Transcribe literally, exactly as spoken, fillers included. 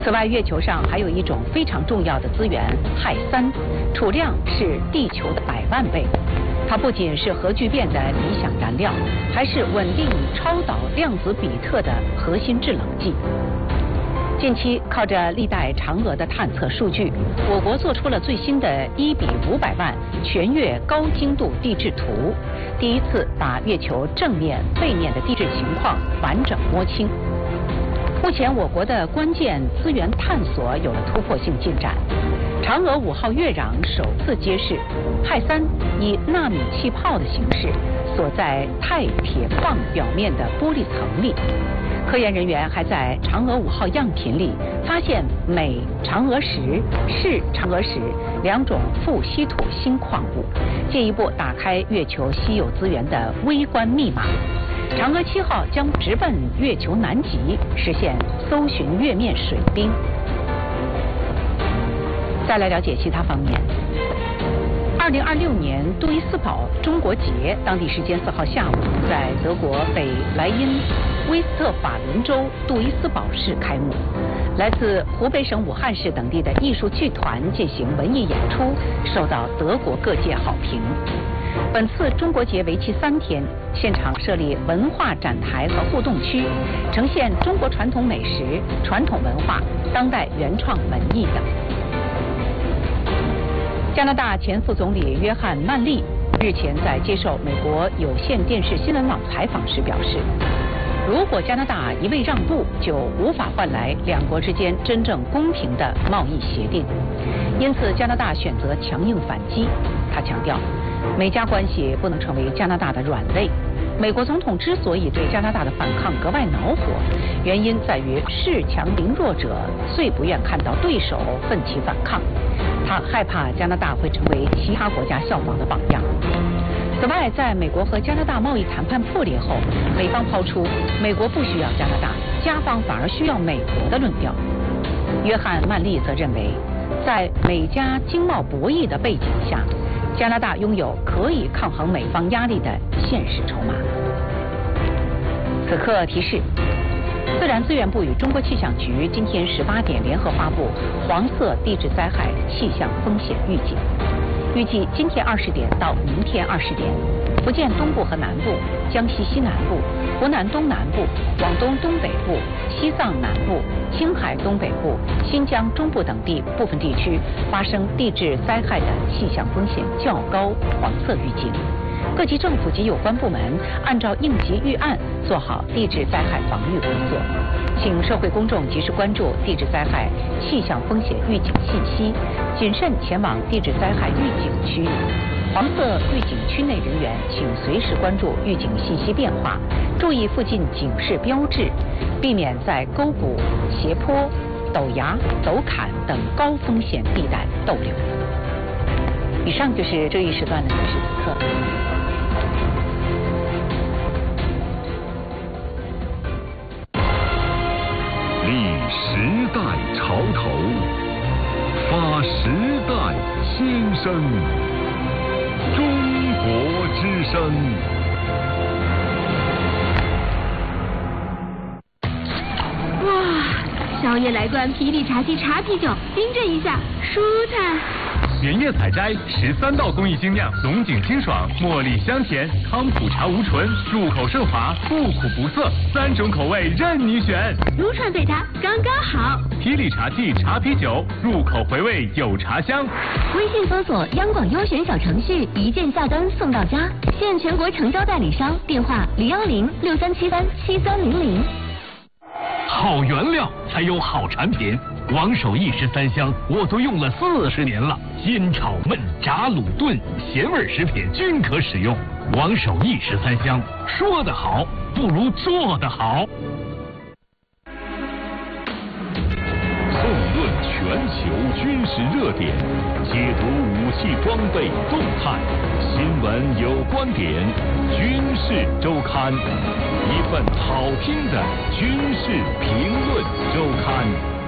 此外，月球上还有一种非常重要的资源氦三，储量是地球的百万倍。它不仅是核聚变的理想燃料，还是稳定超导量子比特的核心制冷剂。近期靠着历代嫦娥的探测数据，我国做出了最新的一比五百万全月高精度地质图，第一次把月球正面、背面的地质情况完整摸清。目前我国的关键资源探索有了突破性进展。嫦娥五号月壤首次揭示，氦三以纳米气泡的形式锁在钛铁矿表面的玻璃层里。科研人员还在嫦娥五号样品里发现镁嫦娥石、铯嫦娥石两种富稀土新矿物，进一步打开月球稀有资源的微观密码。嫦娥七号将直奔月球南极，实现搜寻月面水冰。再来了解其他方面。二零二六年杜伊斯堡中国节，当地时间四号下午，在德国北莱茵威斯特法伦州杜伊斯堡市开幕。来自湖北省武汉市等地的艺术剧团进行文艺演出，受到德国各界好评。本次中国节为期三天，现场设立文化展台和互动区，呈现中国传统美食、传统文化、当代原创文艺等。加拿大前副总理约翰·曼利日前在接受美国有线电视新闻网采访时表示，如果加拿大一味让步，就无法换来两国之间真正公平的贸易协定。因此，加拿大选择强硬反击。他强调，美加关系不能成为加拿大的软肋。美国总统之所以对加拿大的反抗格外恼火，原因在于恃强凌弱者最不愿看到对手奋起反抗。他害怕加拿大会成为其他国家效仿的榜样。此外，在美国和加拿大贸易谈判破裂后，美方抛出美国不需要加拿大，加方反而需要美国的论调。约翰·曼利则认为，在美加经贸博弈的背景下，加拿大拥有可以抗衡美方压力的现实筹码。此刻提示：自然资源部与中国气象局今天十八点联合发布黄色地质灾害气象风险预警。预计今天二十点到明天二十点，福建东部和南部、江西西南部、湖南东南部、广东东北部、西藏南部、青海东北部、新疆中部等地部分地区发生地质灾害的气象风险较高黄色预警。各级政府及有关部门按照应急预案做好地质灾害防御工作，请社会公众及时关注地质灾害气象风险预警信息，谨慎前往地质灾害预警区域。黄色预警区内人员请随时关注预警信息变化，注意附近警示标志，避免在沟谷、斜坡、陡崖、陡坎等高风险地带逗留。以上就是这一时段的此时此刻。 立时代潮头，发时代新声。中国之声。 哇，宵夜来罐霹雳茶姬茶啤酒，冰镇一下，舒坦。 原叶采摘，十三道工艺精酿，龙井清爽，茉莉香甜，康普茶无醇，入口顺滑，不苦不涩，三种口味任你选。 撸串配它刚刚好。 霹雳茶记茶啤酒，入口回味有茶香。 微信搜索央广优选小程序，一键下单送到家。现全国成交代理商，电话零幺零六三七三七三零零。 好原料才有好产品。王守义十三香我都用了四十年了，煎炒焖炸卤炖咸味食品均可使用。王守义十三香，说得好不如做得好。 纵论全球军事热点，解读武器装备动态，新闻有观点，军事周刊，一份好听的军事评论周刊。